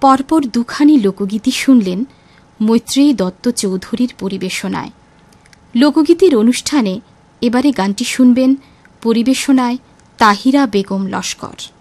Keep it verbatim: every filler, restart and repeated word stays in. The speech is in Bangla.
পরপর দুখানি লোকগীতি শুনলেন মৈত্রেয়ী দত্ত চৌধুরীর পরিবেশনায়। লোকগীতির অনুষ্ঠানে এবারে গানটি শুনবেন পরিবেশনায় তাহিরা বেগম লস্কর।